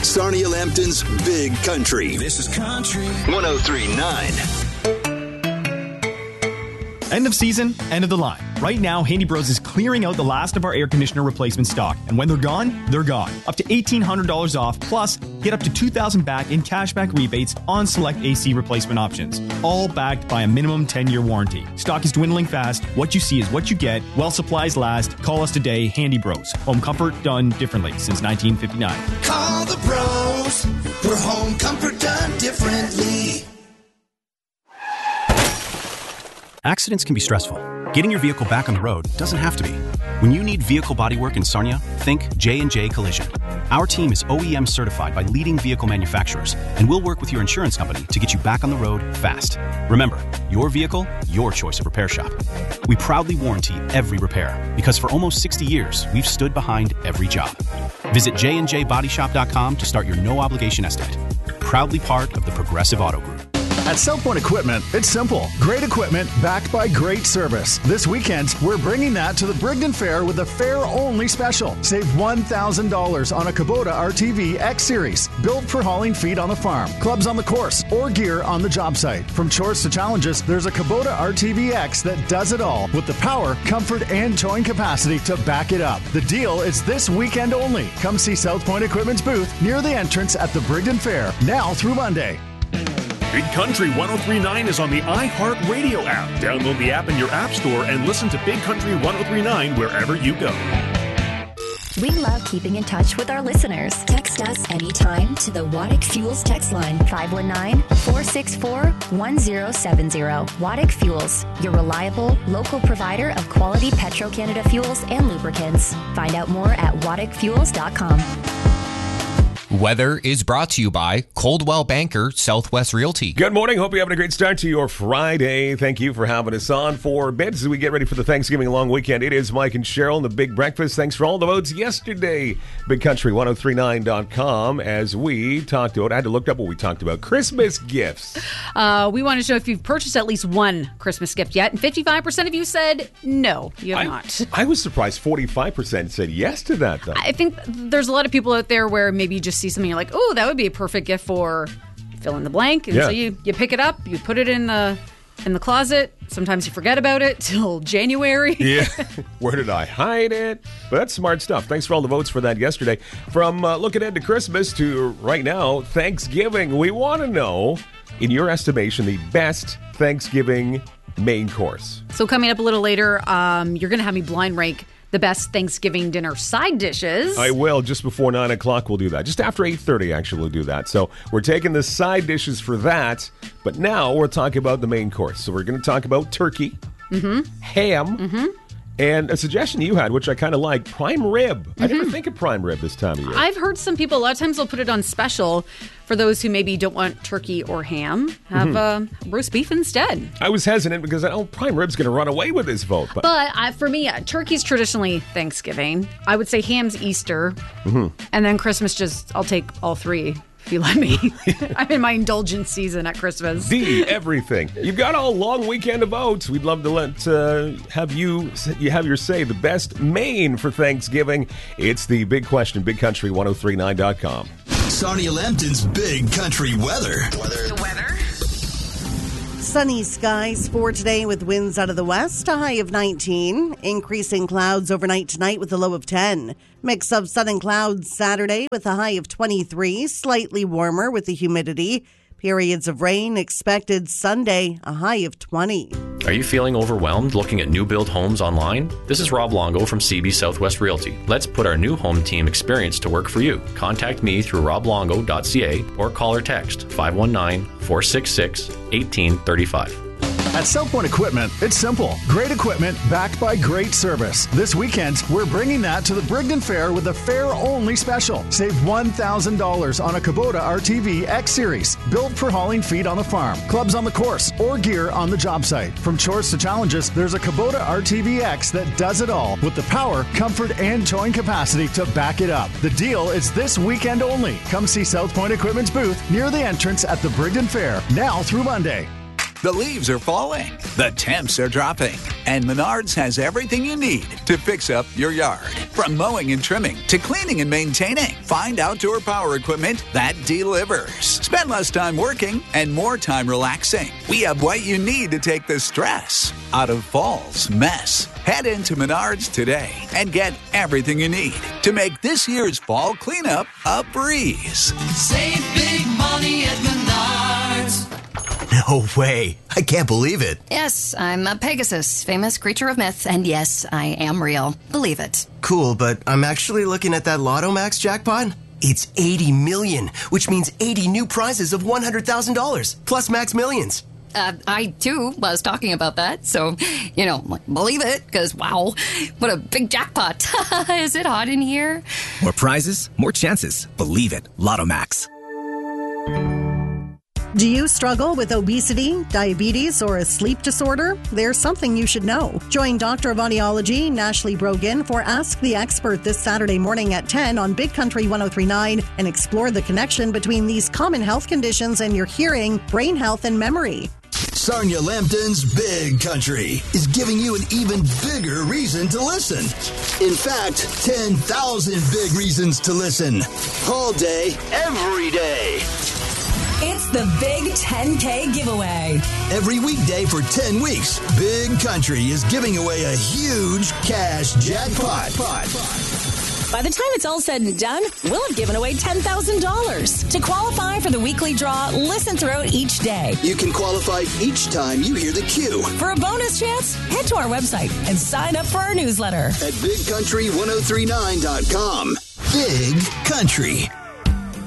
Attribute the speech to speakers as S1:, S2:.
S1: Sarnia Lambton's Big Country.
S2: This is Country
S1: 103.9.
S3: End of season, end of the line. Right now, Handy Bros is clearing out the last of our air conditioner replacement stock. And when they're gone, they're gone. Up to $1,800 off, plus get up to $2,000 back in cashback rebates on select AC replacement options. All backed by a minimum 10-year warranty. Stock is dwindling fast. What you see is what you get. While supplies last, call us today, Handy Bros. Home comfort done differently since 1959.
S2: Call the pros for home comfort done differently.
S4: Accidents can be stressful. Getting your vehicle back on the road doesn't have to be. When you need vehicle bodywork in Sarnia, think J&J Collision. Our team is OEM certified by leading vehicle manufacturers, and we'll work with your insurance company to get you back on the road fast. Remember, your vehicle, your choice of repair shop. We proudly warranty every repair because for almost 60 years, we've stood behind every job. Visit jnjbodyshop.com to start your no-obligation estimate. Proudly part of the Progressive Auto Group.
S5: At South Point Equipment, it's simple. Great equipment backed by great service. This weekend, we're bringing that to the Brigden Fair with a fair-only special. Save $1,000 on a Kubota RTV X Series, built for hauling feed on the farm, clubs on the course, or gear on the job site. From chores to challenges, there's a Kubota RTV X that does it all with the power, comfort, and towing capacity to back it up. The deal is this weekend only. Come see South Point Equipment's booth near the entrance at the Brigden Fair, now through Monday.
S6: Big Country 103.9 is on the iHeartRadio app. Download the app in your app store and listen to Big Country 103.9 wherever you go.
S7: We love keeping in touch with our listeners. Text us anytime to the Waddick Fuels text line 519-464-1070. Waddick Fuels, your reliable local provider of quality Petro-Canada fuels and lubricants. Find out more at waddickfuels.com.
S8: Weather is brought to you by Coldwell Banker Southwest Realty.
S9: Good morning. Hope you're having a great start to your Friday. Thank you for having us on for a bit as we get ready for the Thanksgiving long weekend. It is Mike and Cheryl and the Big Breakfast. Thanks for all the votes yesterday. BigCountry1039.com as we talked about, I had to look up what we talked about. Christmas gifts.
S10: We want to know if you've purchased at least one Christmas gift yet. And 55% of you said no, you have not.
S9: I was surprised 45% said yes to that, though.
S10: I think there's a lot of people out there where maybe you just see something, you're like, oh, that would be a perfect gift for fill in the blank. And so you pick it up, you put it in the closet. Sometimes you forget about it till January.
S9: Yeah. Where did I hide it? But that's smart stuff. Thanks for all the votes for that yesterday. From looking ahead to Christmas to right now, Thanksgiving, we want to know, in your estimation, the best Thanksgiving main course.
S10: So coming up a little later, you're going to have me blind rank the best Thanksgiving dinner side dishes.
S9: I will. Just before 9 o'clock, we'll do that. Just after 8:30, actually, we'll do that. So we're taking the side dishes for that. But now we're talking about the main course. So we're going to talk about turkey, ham, and a suggestion you had, which I kind of like, prime rib. I never think of prime rib this time of year.
S10: I've heard some people, a lot of times they'll put it on special for those who maybe don't want turkey or ham. Have roast beef instead.
S9: I was hesitant because prime rib's going to run away with this vote.
S10: But for me, turkey's traditionally Thanksgiving. I would say ham's Easter. And then Christmas, I'll take all three. If you let me. I'm in my indulgence season at Christmas.
S9: Everything. You've got a long weekend of votes. We'd love to have you have your say. The best main for Thanksgiving. It's the big question, BigCountry1039.com.
S1: Sarnia Lambton's Big Country weather.
S11: The weather.
S12: Sunny skies for today with winds out of the west, a high of 19. Increasing clouds overnight tonight with a low of 10. Mix of sun and clouds Saturday with a high of 23. Slightly warmer with the humidity. Periods of rain expected Sunday, a high of 20.
S13: Are you feeling overwhelmed looking at new build homes online? This is Rob Longo from CB Southwest Realty. Let's put our new home team experience to work for you. Contact me through roblongo.ca or call or text 519-466-1835.
S5: At South Point Equipment, it's simple. Great equipment backed by great service. This weekend, we're bringing that to the Brigden Fair with a fair-only special. Save $1,000 on a Kubota RTV X Series, built for hauling feed on the farm, clubs on the course, or gear on the job site. From chores to challenges, there's a Kubota RTV X that does it all with the power, comfort, and towing capacity to back it up. The deal is this weekend only. Come see South Point Equipment's booth near the entrance at the Brigden Fair, now through Monday.
S11: The leaves are falling. The temps are dropping. And Menards has everything you need to fix up your yard. From mowing and trimming to cleaning and maintaining. Find outdoor power equipment that delivers. Spend less time working and more time relaxing. We have what you need to take the stress out of fall's mess. Head into Menards today and get everything you need to make this year's fall cleanup a breeze.
S2: Save big money at Menards.
S14: No way. I can't believe it.
S15: Yes, I'm a Pegasus, famous creature of myth, and yes, I am real. Believe it.
S14: Cool, but I'm actually looking at that Lotto Max jackpot. It's 80 million, which means 80 new prizes of $100,000, plus Max Millions.
S15: I, too, was talking about that, so, believe it, because, wow, what a big jackpot. Is it hot in here?
S16: More prizes, more chances. Believe it. Lotto Max.
S12: Do you struggle with obesity, diabetes, or a sleep disorder? There's something you should know. Join Doctor of Audiology, Nashley Brogan, for Ask the Expert this Saturday morning at 10 on Big Country 103.9 and explore the connection between these common health conditions and your hearing, brain health, and memory.
S1: Sarnia Lambton's Big Country is giving you an even bigger reason to listen. In fact, 10,000 big reasons to listen. All day, every day.
S17: It's the Big 10K giveaway.
S1: Every weekday for 10 weeks, Big Country is giving away a huge cash jackpot.
S17: By the time it's all said and done, we'll have given away $10,000. To qualify for the weekly draw, listen throughout each day.
S1: You can qualify each time you hear the cue.
S17: For a bonus chance, head to our website and sign up for our newsletter
S1: at bigcountry1039.com. Big Country.